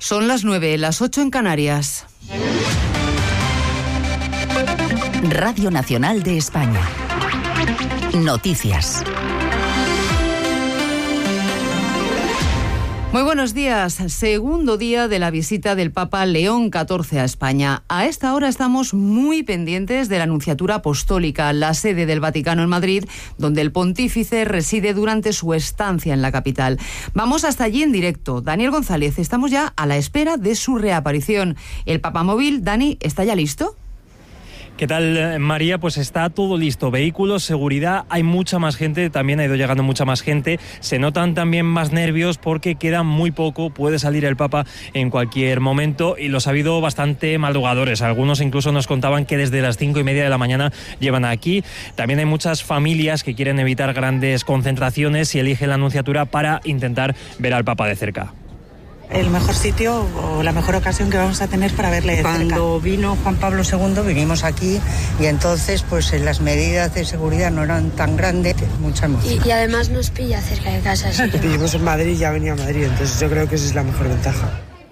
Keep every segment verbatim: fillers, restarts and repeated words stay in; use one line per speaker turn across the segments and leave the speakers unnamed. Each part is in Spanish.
Son las nueve, las ocho en Canarias.
Radio Nacional de España. Noticias.
Muy buenos días. Segundo día de la visita del Papa León catorce a España. A esta hora estamos muy pendientes de la Nunciatura Apostólica, la sede del Vaticano en Madrid, donde el pontífice reside durante su estancia en la capital. Vamos hasta allí en directo. Daniel González, estamos ya a la espera de su reaparición. El Papamóvil, Dani, ¿está ya listo?
¿Qué tal, María? Pues está todo listo. Vehículos, seguridad, hay mucha más gente, también ha ido llegando mucha más gente. Se notan también más nervios porque queda muy poco, puede salir el Papa en cualquier momento y los ha habido bastante madrugadores. Algunos incluso nos contaban que desde las cinco y media de la mañana llevan aquí. También hay muchas familias que quieren evitar grandes concentraciones y eligen la Nunciatura para intentar ver al Papa de cerca.
El mejor sitio o la mejor ocasión que vamos a tener para verle de cerca.
Cuando vino Juan Pablo segundo vinimos aquí y entonces pues las medidas de seguridad no eran tan grandes, mucha emoción.
Y, y además nos pilla cerca de casa. Así que...
Vivimos en Madrid y ya venía a Madrid, entonces yo creo que esa es la mejor ventaja.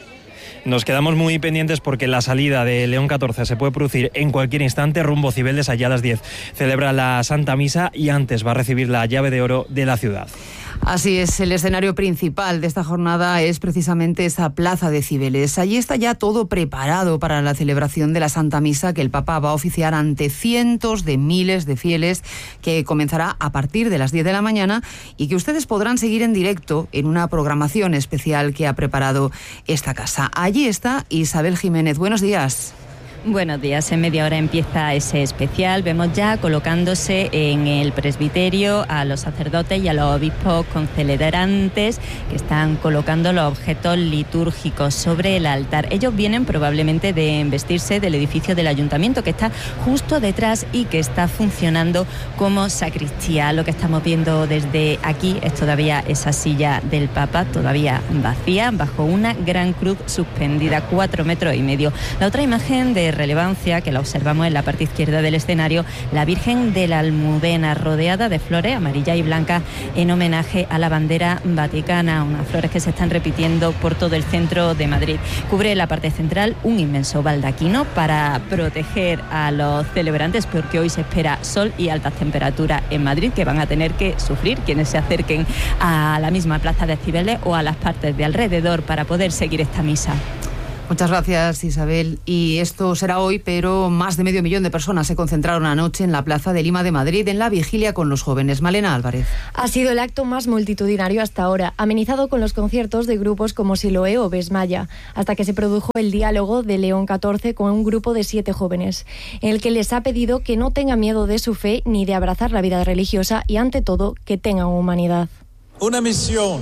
Nos quedamos muy pendientes porque la salida de León catorce se puede producir en cualquier instante. Rumbo Cibeles, allá a las diez celebra la Santa Misa y antes va a recibir la llave de oro de la ciudad.
Así es, el escenario principal de esta jornada es precisamente esa plaza de Cibeles. Allí está ya todo preparado para la celebración de la Santa Misa que el Papa va a oficiar ante cientos de miles de fieles, que comenzará a partir de las diez de la mañana y que ustedes podrán seguir en directo en una programación especial que ha preparado esta casa. Allí está Isabel Jiménez. Buenos días.
Buenos días, en media hora empieza ese especial. Vemos ya colocándose en el presbiterio a los sacerdotes y a los obispos concelebrantes que están colocando los objetos litúrgicos sobre el altar. Ellos vienen probablemente de embestirse del edificio del ayuntamiento que está justo detrás y que está funcionando como sacristía. Lo que estamos viendo desde aquí es todavía esa silla del Papa, todavía vacía, bajo una gran cruz suspendida, cuatro metros y medio. La otra imagen de relevancia que la observamos en la parte izquierda del escenario, la Virgen de la Almudena, rodeada de flores amarillas y blancas en homenaje a la bandera vaticana, unas flores que se están repitiendo por todo el centro de Madrid. Cubre la parte central un inmenso baldaquino para proteger a los celebrantes, porque hoy se espera sol y altas temperaturas en Madrid que van a tener que sufrir quienes se acerquen a la misma plaza de Cibeles o a las partes de alrededor para poder seguir esta misa.
Muchas gracias, Isabel. Y esto será hoy, pero más de medio millón de personas se concentraron anoche en la Plaza de Lima de Madrid en la vigilia con los jóvenes. Malena Álvarez.
Ha sido el acto más multitudinario hasta ahora, amenizado con los conciertos de grupos como Siloé o Besmaya, hasta que se produjo el diálogo de León catorce con un grupo de siete jóvenes, en el que les ha pedido que no tengan miedo de su fe ni de abrazar la vida religiosa y, ante todo, que tengan humanidad.
Una misión,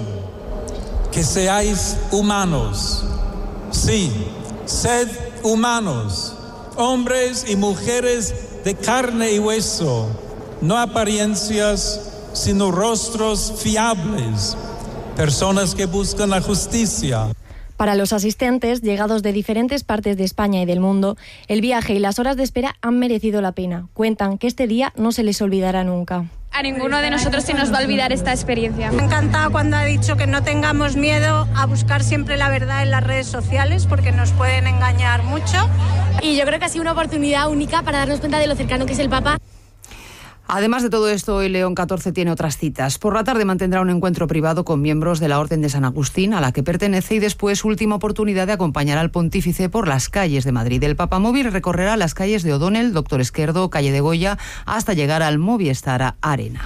que seáis humanos. Sí, sed humanos, hombres y mujeres de carne y hueso, no apariencias, sino rostros fiables, personas que buscan la justicia.
Para los asistentes, llegados de diferentes partes de España y del mundo, el viaje y las horas de espera han merecido la pena. Cuentan que este día no se les olvidará nunca.
A ninguno de nosotros se nos va a olvidar esta experiencia.
Me ha encantado cuando ha dicho que no tengamos miedo a buscar siempre la verdad en las redes sociales, porque nos pueden engañar mucho.
Y yo creo que ha sido una oportunidad única para darnos cuenta de lo cercano que es el Papa.
Además de todo esto, hoy León catorce tiene otras citas. Por la tarde mantendrá un encuentro privado con miembros de la Orden de San Agustín, a la que pertenece, y después última oportunidad de acompañar al pontífice por las calles de Madrid. El Papamóvil recorrerá las calles de O'Donnell, Doctor Esquerdo, Calle de Goya, hasta llegar al Movistar Arena.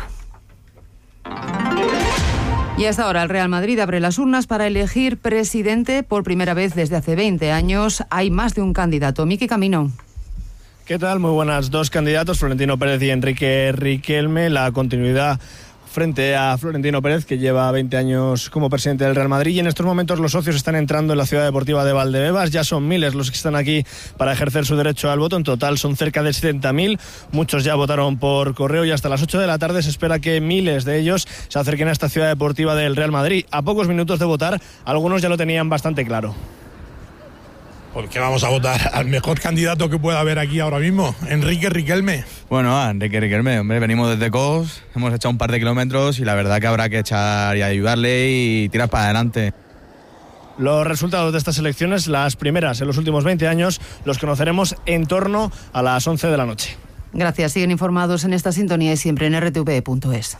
Y hasta ahora el Real Madrid abre las urnas para elegir presidente por primera vez desde hace veinte años. Hay más de un candidato. Miki Camino.
¿Qué tal? Muy buenas. Dos candidatos, Florentino Pérez y Enrique Riquelme. La continuidad frente a Florentino Pérez, que lleva veinte años como presidente del Real Madrid, y en estos momentos los socios están entrando en la ciudad deportiva de Valdebebas. Ya son miles los que están aquí para ejercer su derecho al voto. En total son cerca de setenta mil. Muchos ya votaron por correo y hasta las ocho de la tarde se espera que miles de ellos se acerquen a esta ciudad deportiva del Real Madrid. A pocos minutos de votar, algunos ya lo tenían bastante claro.
¿Por qué vamos a votar al mejor candidato que pueda haber aquí ahora mismo? Enrique Riquelme.
Bueno, ah, Enrique Riquelme, hombre, venimos desde Cos, hemos echado un par de kilómetros y la verdad que habrá que echar y ayudarle y tirar para adelante.
Los resultados de estas elecciones, las primeras en los últimos veinte años, los conoceremos en torno a las once de la noche.
Gracias. Siguen informados en esta sintonía y siempre en r t v punto es.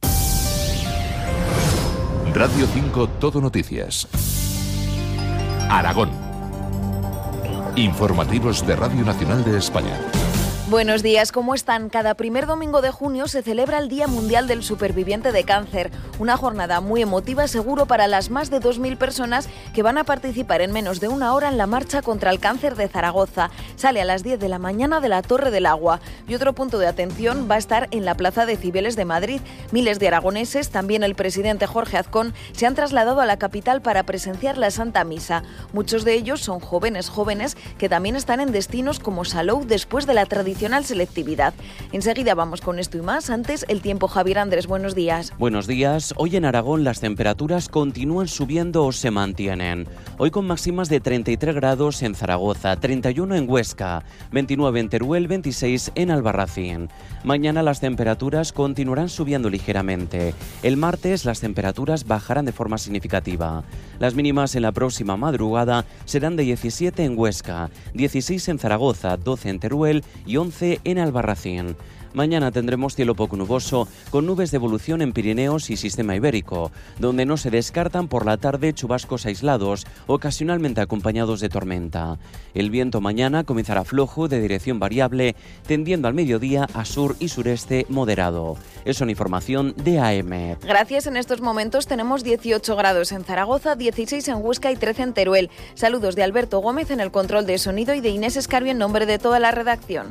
Radio cinco Todo Noticias. Aragón. Informativos de Radio Nacional de España.
Buenos días, ¿cómo están? Cada primer domingo de junio se celebra el Día Mundial del Superviviente de Cáncer, una jornada muy emotiva seguro para las más de dos mil personas que van a participar en menos de una hora en la marcha contra el cáncer de Zaragoza. Sale a las diez de la mañana de la Torre del Agua. Y otro punto de atención va a estar en la Plaza de Cibeles de Madrid. Miles de aragoneses, también el presidente Jorge Azcón, se han trasladado a la capital para presenciar la Santa Misa. Muchos de ellos son jóvenes jóvenes que también están en destinos como Salou después de la tradicional selectividad. Enseguida vamos con esto y más. Antes, el tiempo. Javier Andrés, buenos días.
Buenos días. Hoy en Aragón las temperaturas continúan subiendo o se mantienen. Hoy con máximas de treinta y tres grados en Zaragoza, treinta y uno en Huesca, veintinueve en Teruel, veintiséis en Albarracín. Mañana las temperaturas continuarán subiendo ligeramente. El martes las temperaturas bajarán de forma significativa. Las mínimas en la próxima madrugada serán de diecisiete en Huesca, dieciséis en Zaragoza, doce en Teruel y once en Albarracín. Mañana tendremos cielo poco nuboso, con nubes de evolución en Pirineos y Sistema Ibérico, donde no se descartan por la tarde chubascos aislados, ocasionalmente acompañados de tormenta. El viento mañana comenzará flojo, de dirección variable, tendiendo al mediodía a sur y sureste moderado. Es una información de A M.
Gracias. En estos momentos tenemos dieciocho grados en Zaragoza, dieciséis en Huesca y trece en Teruel. Saludos de Alberto Gómez en el control de sonido y de Inés Escarvio en nombre de toda la redacción.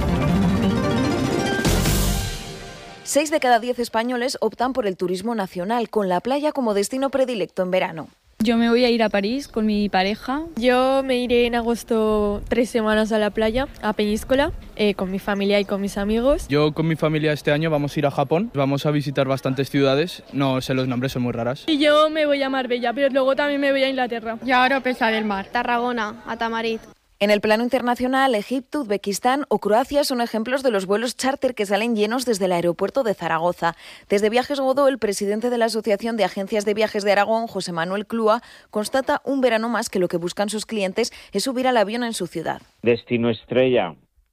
Seis de cada diez españoles optan por el turismo nacional, con la playa como destino predilecto en verano.
Yo me voy a ir a París con mi pareja.
Yo me iré en agosto tres semanas a la playa, a Peñíscola, eh, con mi familia y con mis amigos.
Yo con mi familia este año vamos a ir a Japón. Vamos a visitar bastantes ciudades. No sé los nombres, son muy raras.
Y yo me voy a Marbella, pero luego también me voy a Inglaterra.
Y ahora a Pesa del Mar.
Tarragona, a Tamarit.
En el plano internacional, Egipto, Uzbekistán o Croacia son ejemplos de los vuelos charter que salen llenos desde el aeropuerto de Zaragoza. Desde Viajes Godó, el presidente de la Asociación de Agencias de Viajes de Aragón, José Manuel Clúa, constata un verano más que lo que buscan sus clientes es subir al avión en su ciudad.
Destino estrella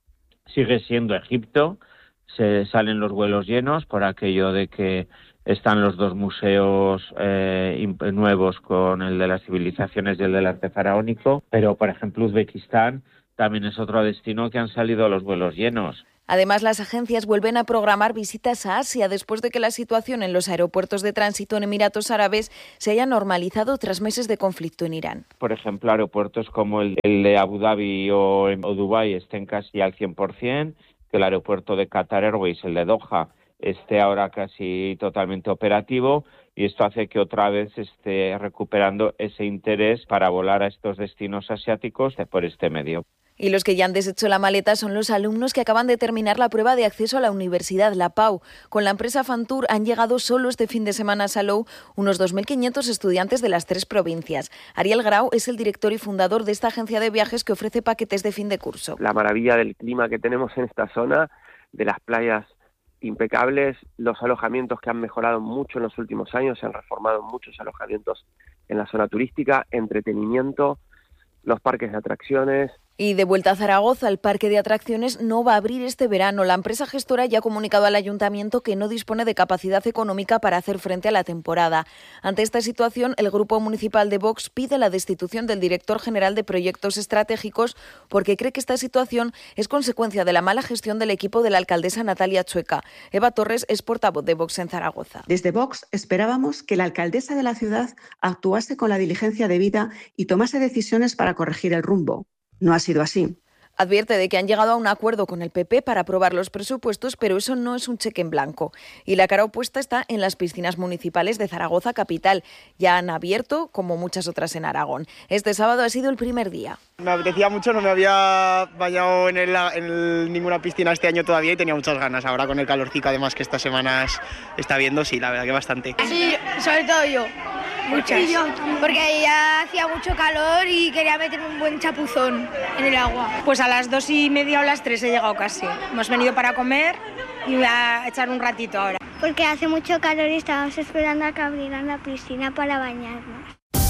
sigue siendo Egipto. Se salen los vuelos llenos por aquello de que están los dos museos eh, nuevos, con el de las civilizaciones y el del arte faraónico, pero por ejemplo Uzbekistán también es otro destino que han salido los vuelos llenos.
Además, las agencias vuelven a programar visitas a Asia después de que la situación en los aeropuertos de tránsito en Emiratos Árabes se haya normalizado tras meses de conflicto en Irán.
Por ejemplo, aeropuertos como el de Abu Dhabi o, o Dubái estén casi al cien por ciento, que el aeropuerto de Qatar Airways, el de Doha, esté ahora casi totalmente operativo, y esto hace que otra vez esté recuperando ese interés para volar a estos destinos asiáticos por este medio.
Y los que ya han deshecho la maleta son los alumnos que acaban de terminar la prueba de acceso a la universidad, la PAU. Con la empresa Fantour han llegado solo este fin de semana a Salou unos dos mil quinientos estudiantes de las tres provincias. Ariel Grau es el director y fundador de esta agencia de viajes que ofrece paquetes de fin de curso.
La maravilla del clima que tenemos en esta zona, de las playas impecables, los alojamientos que han mejorado mucho en los últimos años, se han reformado muchos alojamientos en la zona turística, entretenimiento, los parques de atracciones.
Y de vuelta a Zaragoza, el parque de atracciones no va a abrir este verano. La empresa gestora ya ha comunicado al ayuntamiento que no dispone de capacidad económica para hacer frente a la temporada. Ante esta situación, el Grupo Municipal de Vox pide la destitución del director general de Proyectos Estratégicos porque cree que esta situación es consecuencia de la mala gestión del equipo de la alcaldesa Natalia Chueca. Eva Torres es portavoz de Vox en Zaragoza.
Desde Vox esperábamos que la alcaldesa de la ciudad actuase con la diligencia debida y tomase decisiones para corregir el rumbo. No ha sido así.
Advierte de que han llegado a un acuerdo con el P P para aprobar los presupuestos, pero eso no es un cheque en blanco. Y la cara opuesta está en las piscinas municipales de Zaragoza capital. Ya han abierto, como muchas otras en Aragón. Este sábado ha sido el primer día.
Me apetecía mucho, no me había bañado en, el, en el, ninguna piscina este año todavía y tenía muchas ganas. Ahora con el calorcico, además que estas semanas está viendo, sí, la verdad que bastante.
Sí, sobre todo yo. Muchas. Sí, yo porque ya hacía mucho calor y quería meterme un buen chapuzón en el agua.
Pues a las dos y media o las tres he llegado casi. Hemos venido para comer y voy a echar un ratito ahora.
Porque hace mucho calor y estábamos esperando a que abrieran la piscina para bañarnos.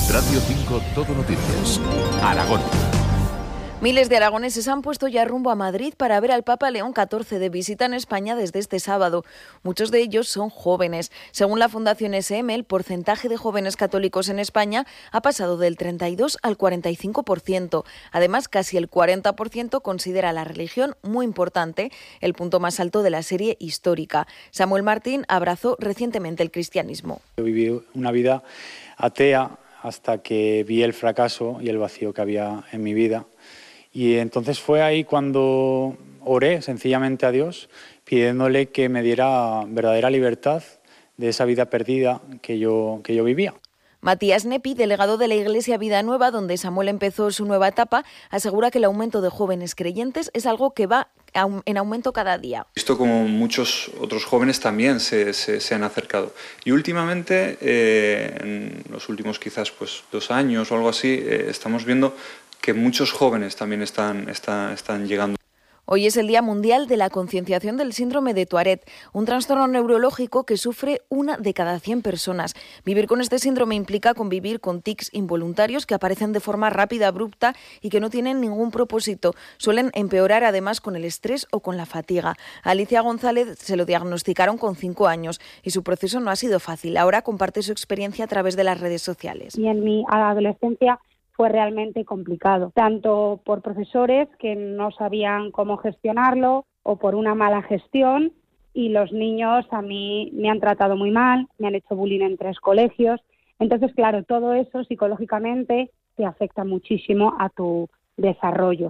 Radio cinco Todo Noticias. Aragón.
Miles de aragoneses han puesto ya rumbo a Madrid para ver al Papa León catorce de visita en España desde este sábado. Muchos de ellos son jóvenes. Según la Fundación S M, el porcentaje de jóvenes católicos en España ha pasado del treinta y dos al cuarenta y cinco por ciento. Además, casi el cuarenta por ciento considera la religión muy importante, el punto más alto de la serie histórica. Samuel Martín abrazó recientemente el cristianismo.
Yo viví una vida atea hasta que vi el fracaso y el vacío que había en mi vida. Y entonces fue ahí cuando oré sencillamente a Dios, pidiéndole que me diera verdadera libertad de esa vida perdida que yo, que yo vivía.
Matías Nepi, delegado de la Iglesia Vida Nueva, donde Samuel empezó su nueva etapa, asegura que el aumento de jóvenes creyentes es algo que va en aumento cada día.
Visto como muchos otros jóvenes también se, se, se han acercado. Y últimamente, eh, en los últimos quizás pues, dos años o algo así, eh, estamos viendo que muchos jóvenes también están, están, están llegando.
Hoy es el Día Mundial de la Concienciación del Síndrome de Tourette, un trastorno neurológico que sufre una de cada cien personas. Vivir con este síndrome implica convivir con tics involuntarios que aparecen de forma rápida, abrupta y que no tienen ningún propósito. Suelen empeorar además con el estrés o con la fatiga. A Alicia González se lo diagnosticaron con cinco años y su proceso no ha sido fácil. Ahora comparte su experiencia a través de las redes sociales.
Y en mi adolescencia fue realmente complicado, tanto por profesores que no sabían cómo gestionarlo o por una mala gestión, y los niños a mí me han tratado muy mal, me han hecho bullying en tres colegios. Entonces, claro, todo eso psicológicamente te afecta muchísimo a tu desarrollo.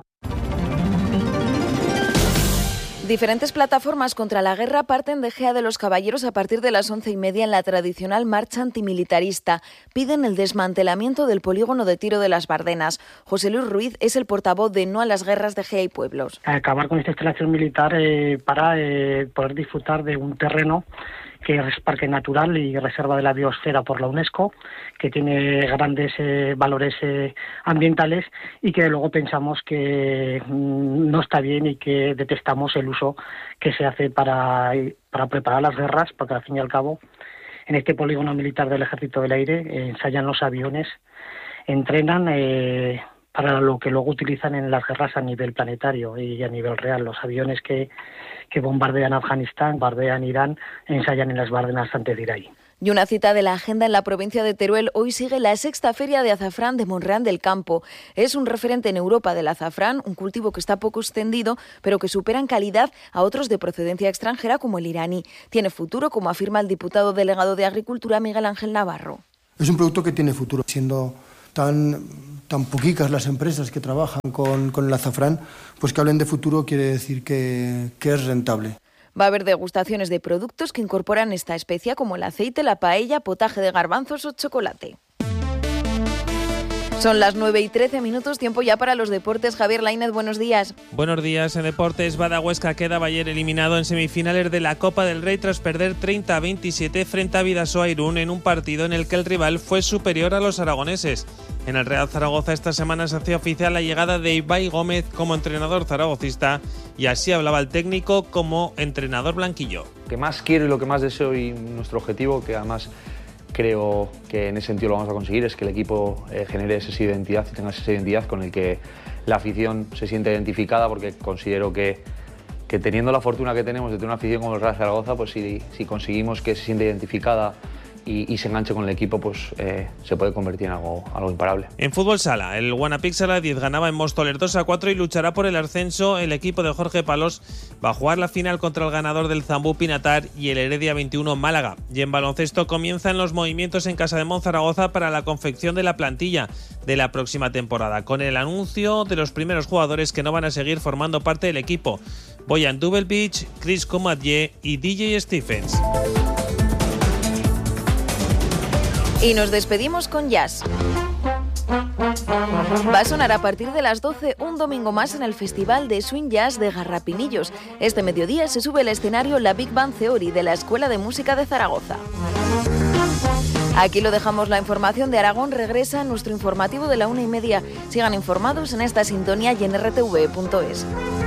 Diferentes plataformas contra la guerra parten de Gea de los Caballeros a partir de las once y media en la tradicional marcha antimilitarista. Piden el desmantelamiento del polígono de tiro de las Bardenas. José Luis Ruiz es el portavoz de No a las Guerras de Gea y Pueblos.
Acabar con esta instalación militar eh, para eh, poder disfrutar de un terreno que es parque natural y reserva de la biosfera por la UNESCO, que tiene grandes eh, valores eh, ambientales y que luego pensamos que mm, no está bien y que detestamos el uso que se hace para, para preparar las guerras, porque al fin y al cabo en este polígono militar del Ejército del Aire eh, ensayan los aviones, entrenan eh, para lo que luego utilizan en las guerras a nivel planetario y a nivel real. Los aviones que, que bombardean Afganistán, bombardean Irán, ensayan en las Bardenas antes de ir ahí.
Y una cita de la agenda en la provincia de Teruel. Hoy sigue la sexta feria de azafrán de Monreal del Campo. Es un referente en Europa del azafrán, un cultivo que está poco extendido, pero que supera en calidad a otros de procedencia extranjera como el iraní. Tiene futuro, como afirma el diputado delegado de Agricultura, Miguel Ángel Navarro.
Es un producto que tiene futuro, siendo tan, tan poquicas las empresas que trabajan con, con el azafrán, pues que hablen de futuro quiere decir que, que es rentable.
Va a haber degustaciones de productos que incorporan esta especia, como el aceite, la paella, potaje de garbanzos o chocolate. Son las nueve y trece minutos, tiempo ya para los deportes. Javier Lainez, buenos días.
Buenos días. En deportes, Bada Huesca quedaba ayer eliminado en semifinales de la Copa del Rey tras perder treinta a veintisiete frente a Bidasoa Irún en un partido en el que el rival fue superior a los aragoneses. En el Real Zaragoza esta semana se hacía oficial la llegada de Ibai Gómez como entrenador zaragocista y así hablaba el técnico como entrenador blanquillo.
Lo que más quiero y lo que más deseo y nuestro objetivo, que además creo que en ese sentido lo vamos a conseguir, es que el equipo eh, genere esa identidad y tenga esa identidad con el que la afición se siente identificada, porque considero que, que teniendo la fortuna que tenemos de tener una afición como el Real Zaragoza, pues si, si conseguimos que se siente identificada y, y se enganche con el equipo, pues eh, se puede convertir en algo, algo imparable.
En fútbol sala, el Guanapixala diez ganaba en Móstoles dos a cuatro y luchará por el ascenso. El equipo de Jorge Palos va a jugar la final contra el ganador del Zambú Pinatar y el Heredia veintiuno Málaga. Y en baloncesto comienzan los movimientos en Casa de Monzaragoza para la confección de la plantilla de la próxima temporada, con el anuncio de los primeros jugadores que no van a seguir formando parte del equipo: Boyan Dubelbich, Chris Comadie y D J Stephens.
Y nos despedimos con jazz. Va a sonar a partir de las doce un domingo más en el Festival de Swing Jazz de Garrapinillos. Este mediodía se sube al escenario la Big Band Theory de la Escuela de Música de Zaragoza. Aquí lo dejamos. La información de Aragón regresa en nuestro informativo de la una y media. Sigan informados en esta sintonía y en r t v punto es.